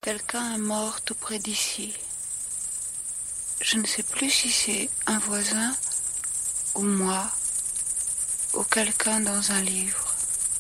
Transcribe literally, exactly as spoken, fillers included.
Quelqu'un est mort tout près d'ici. Je ne sais plus si c'est un voisin ou moi ou quelqu'un dans un livre.